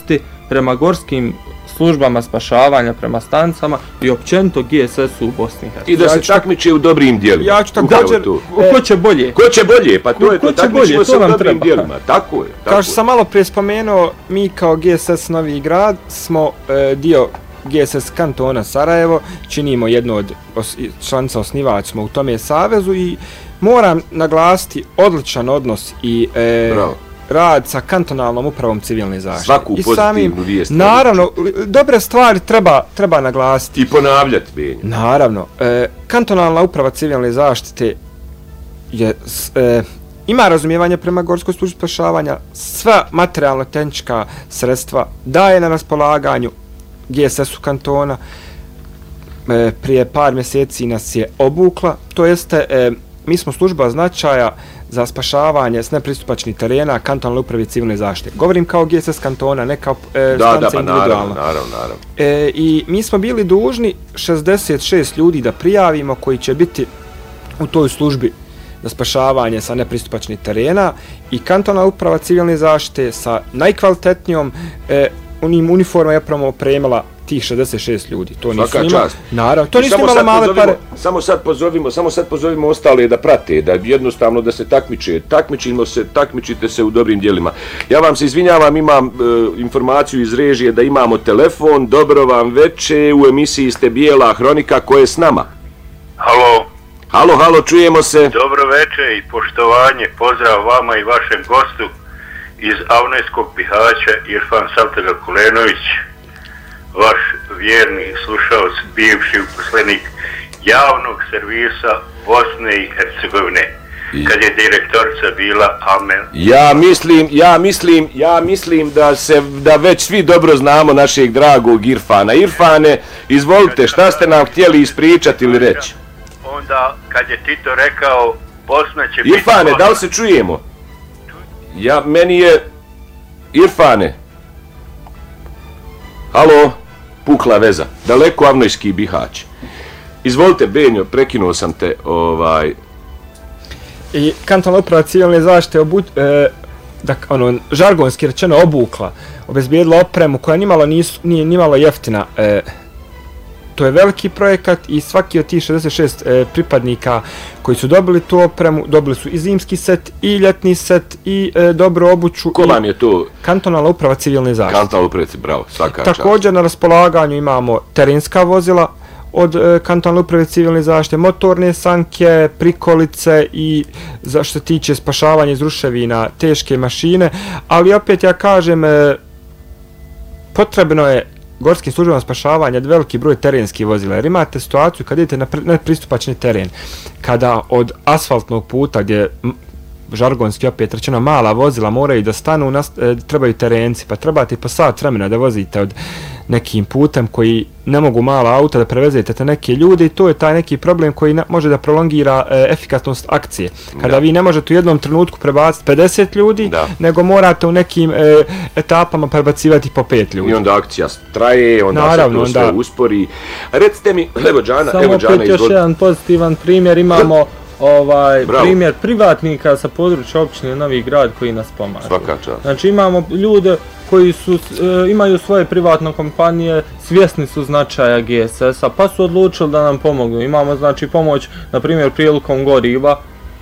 zaštiti prema gorskim službama spašavanja, prema stancama i općenito GSS-u u Bosni i Hercegovini. I da se takmiče u dobrim dijelima. Ja ću također... Ko će bolje? Ko će bolje? Pa to je to, takmičimo se u dobrim dijelima. Tako je. Kao što sam malo prije spomenuo, mi kao GSS Novi Grad smo dio GSS kantona Sarajevo, činimo jednu od članica osnivač smo u tome savezu i moram naglasiti odličan odnos i rad sa kantonalnom upravom civilne zaštite. Svaku pozitivnu vijest. Naravno, dobre stvari treba naglasiti. I ponavljati, Benja. Naravno, kantonalna uprava civilne zaštite je, ima razumijevanje prema Gorskoj službi spašavanja, sva materijalno-tehnička sredstva daje na raspolaganju GSS-u kantona. Prije par mjeseci nas je obukla, to jeste mi smo služba značaja za spašavanje s nepristupačnih terena kantonalne uprave civilne zaštite. Govorim kao GSS kantona, ne kao stanice individualno. Naravno. I mi smo bili dužni 66 ljudi da prijavimo koji će biti u toj službi za spašavanje sa nepristupačnih terena i kantonalna uprava civilne zaštite sa najkvalitetnijom uniformama je opremila tih 66 ljudi. To nisu njima, naravno, to nisu imala male pare. Samo sad pozovimo ostale da prate, da jednostavno da se takmičite se u dobrim dijelima. Ja vam se izvinjavam, imam informaciju iz režije da imamo telefon. Dobro vam veče, u emisiji ste Bijela hronika, ko je s nama? Halo, čujemo se. Dobro veče i poštovanje, pozdrav vama i vašem gostu iz Avnojskog Bihaća, Irfan Saltega-Kulenović, vaš vjerni slušalac, bivši uposlenik javnog servisa Bosne i Hercegovine, kad je direktorica bila Amen. Ja mislim da već svi dobro znamo našeg dragog Irfana. Irfane, izvolite, šta ste nam htjeli ispričati ili reći? Onda, kad je Tito rekao, Bosna će biti... Irfane, da li se čujemo? Meni je... Irfane. Halo? Pukla veza. Daleko Avnojski Bihać. Izvolite, Benjo, prekinuo sam te. I kantonalna uprava civilne zaštite žargonski rečeno obukla, obezbijedila opremu koja nije nimalo jeftina. To je veliki projekat i svaki od tih 66 pripadnika koji su dobili tu opremu, dobili su i zimski set, i ljetni set, i dobru obuću. Ko vam je to? Kantonalna uprava civilne zaštite. Kantonalna uprava, bravo, svaka čast. Također na raspolaganju imamo terenska vozila od kantonalne uprave civilne zaštite, motorne sanke, prikolice i za što se tiče spašavanja iz ruševina, teške mašine, ali opet ja kažem, potrebno je gorskim službama spašavanja veliki broj terenskih vozila, jer imate situaciju kad idete na nepristupačni teren, kada od asfaltnog puta gdje žargonski opet rečeno mala vozila moraju da stanu, trebaju terenci, pa trebate po sat vremena da vozite od nekim putem koji ne mogu mala auta da prevezete te neke ljude i to je taj neki problem koji može da prolongira efikasnost akcije. Kada vi ne možete u jednom trenutku prebaciti 50 ljudi, nego morate u nekim etapama prebacivati po 5 ljudi. I onda akcija traje, onda se to sve uspori. Recite mi, evo Džana, opet još jedan pozitivan primjer, imamo primjer privatnika sa područja općine Novi Grad koji nas pomažu. Svaka čast. Znači imamo ljude koji imaju svoje privatne kompanije, svjesni su značaja GSS-a, pa su odlučili da nam pomognu. Imamo znači pomoć, na primjer, prilikom goriva.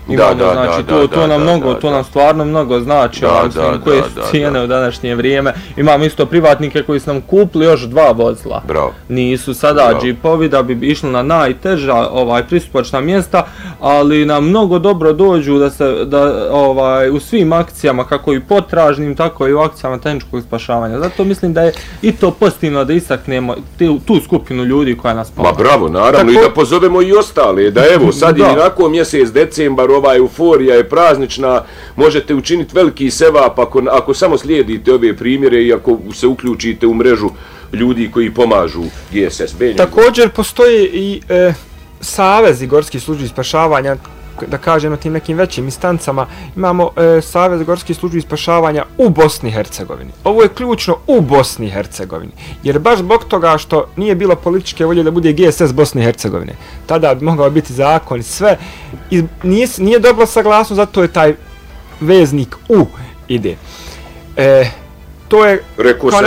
To nam stvarno mnogo znači, koje su cijene u današnje vrijeme. Imamo isto privatnike koji su nam kupili još 2 vozila. Nisu sada džipovi da bi išli na najteža pristupačna mjesta, ali nam mnogo dobro dođu da u svim akcijama, kako i potražnim, tako i u akcijama tehničkog spašavanja. Zato mislim da je i to pozitivno da istaknemo tu skupinu ljudi koja nas pomaže. Bravo, naravno, i da pozovemo i ostale, da evo, sad je onako mjesec decembar, ova euforija je praznična, možete učiniti veliki sevap ako samo slijedite ove primjere i ako se uključite u mrežu ljudi koji pomažu GSS. Također postoji i savezi gorskih službi spašavanja, da kažem na tim nekim većim instancama, imamo Savez gorskih službi spašavanja u Bosni i Hercegovini. Ovo je ključno u Bosni i Hercegovini, jer baš zbog toga što nije bilo političke volje da bude GSS Bosne i Hercegovine. Tada bi mogao biti zakon i sve. I nije dobro saglasno, zato je taj veznik U ide. To je